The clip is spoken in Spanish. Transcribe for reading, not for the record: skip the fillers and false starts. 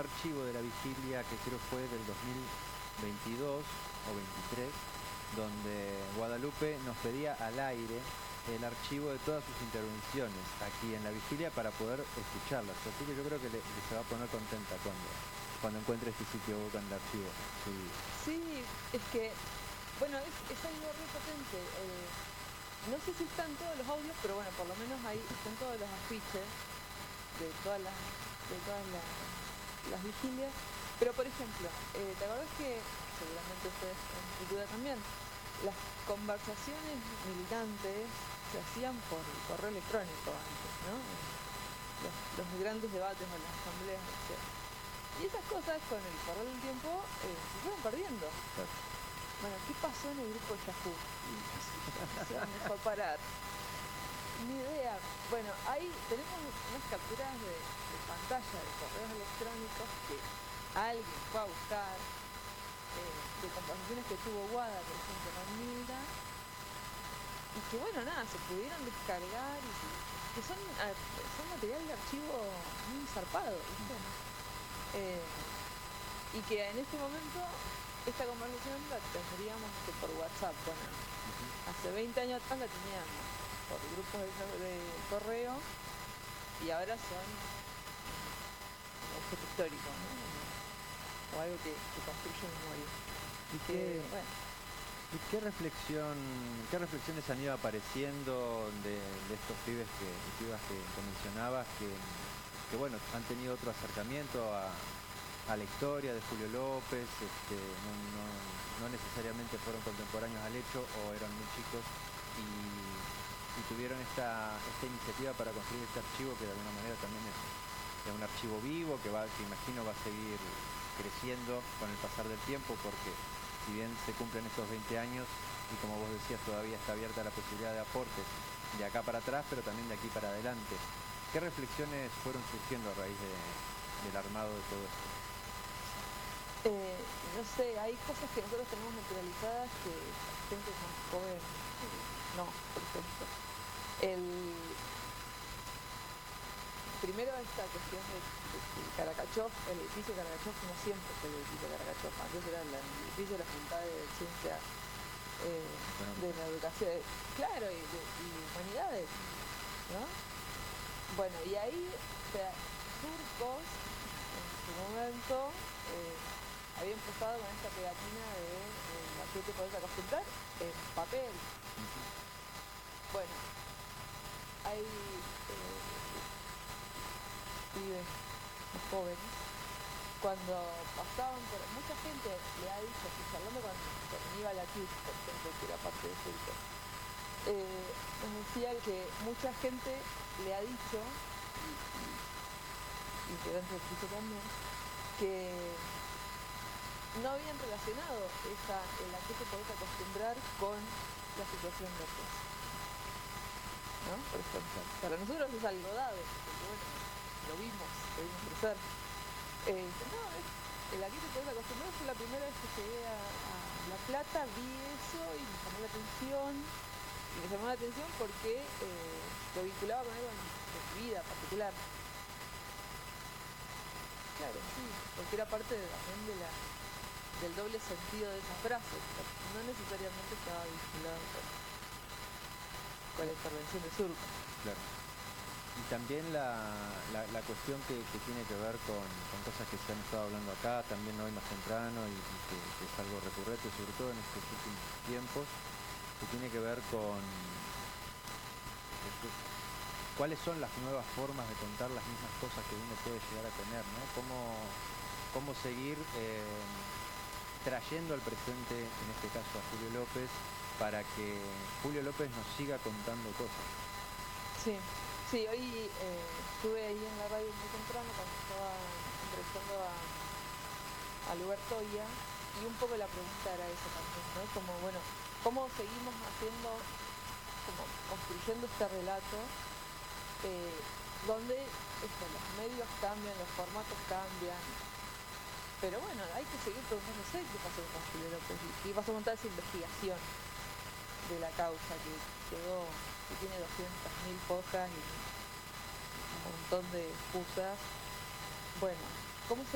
archivo de la vigilia que creo fue del 2022 o 23, donde Guadalupe nos pedía al aire el archivo de todas sus intervenciones aquí en la vigilia para poder escucharlas. Así que yo creo que se va a poner contenta cuando encuentre este sitio con el archivo subido. Sí, es que, bueno, es algo re potente. No sé si están todos los audios, pero bueno, por lo menos ahí están todos los afiches de todas las vigilias. Pero por ejemplo, ¿te acordás que seguramente ustedes en Futura también, las conversaciones militantes se hacían por correo electrónico antes, ¿no? Los grandes debates o las asambleas, etc. Y esas cosas con el correr del tiempo se fueron perdiendo. Claro. Bueno, ¿qué pasó en el grupo Yahoo? Se dejó parar. Ni idea. Bueno, ahí tenemos unas capturas de pantalla de correos electrónicos que alguien fue a buscar, de conversaciones que tuvo Guada, por ejemplo, con Milda, y que bueno, nada, se pudieron descargar y que son material de archivo muy zarpado, ¿viste? Y que en este momento esta conversación la tendríamos por WhatsApp. Bueno, hace 20 años atrás la teníamos por grupos de correo y ahora son objeto histórico, ¿no? O algo que construye memoria. ¿Y qué reflexiones han ido apareciendo de estos pibes y pibas que mencionabas que bueno, han tenido otro acercamiento a la historia de Julio López, no necesariamente fueron contemporáneos al hecho o eran muy chicos y tuvieron esta iniciativa para construir este archivo que de alguna manera también es un archivo vivo que imagino va a seguir creciendo con el pasar del tiempo, porque si bien se cumplen estos 20 años y como vos decías todavía está abierta la posibilidad de aportes de acá para atrás, pero también de aquí para adelante. ¿Qué reflexiones fueron surgiendo a raíz del armado de todo esto? No sé, hay cosas que nosotros tenemos naturalizadas que gente más joven no, por ejemplo. Primero esta cuestión de Caracachov, el edificio Caracachov no siempre fue el edificio Caracachov, antes era el edificio de la Facultad de Ciencia de la Educación, claro, y Humanidades, ¿no? Bueno, y ahí, o sea, Surcos, en su momento, había empezado con esta pegatina de ¿a qué te podés acostumbrar? En papel. Bueno, hay pibes más jóvenes, cuando pasaban por... Mucha gente le ha dicho, estoy charlando con Aníbal Atius, por ejemplo, que era parte de Surcos, nos decía que mucha gente le ha dicho, y integrantes del piso también, que no habían relacionado el a qué te podés acostumbrar con la situación de otros, ¿no? Por ejemplo, para nosotros es algo dado, porque bueno, lo vimos crecer. No, el a qué te podés acostumbrar fue la primera vez que llegué a La Plata, vi eso y me llamó la atención. Y me llamó la atención porque lo vinculaba con algo de mi vida particular. Claro, sí, porque era parte también del doble sentido de esa frase, no necesariamente estaba vinculado con la intervención de Surco. Claro. Y también la cuestión que tiene que ver con cosas que se han estado hablando acá, también hoy más temprano, y que es algo recurrente, sobre todo en estos últimos tiempos, que tiene que ver con cuáles son las nuevas formas de contar las mismas cosas que uno puede llegar a tener, ¿no? Cómo seguir trayendo al presente, en este caso a Julio López, para que Julio López nos siga contando cosas. Sí, sí, hoy estuve ahí en la radio muy temprano cuando estaba entrevistando a Lubertoya, y un poco la pregunta era esa también, ¿no? Como, bueno, ¿cómo seguimos construyendo este relato donde los medios cambian, los formatos cambian? Pero bueno, hay que seguir preguntándose qué pasó con Julio López y pasó con toda esa investigación de la causa que tiene 200.000 hojas y un montón de excusas. Bueno, ¿cómo se